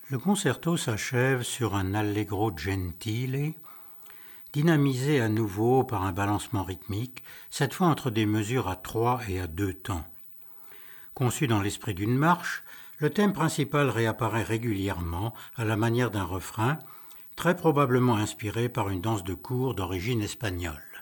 Le concerto s'achève sur un allegro gentile, dynamisé à nouveau par un balancement rythmique, cette fois entre des mesures à 3 et à 2 temps. Conçu dans l'esprit d'une marche, le thème principal réapparaît régulièrement à la manière d'un refrain, très probablement inspiré par une danse de cour d'origine espagnole.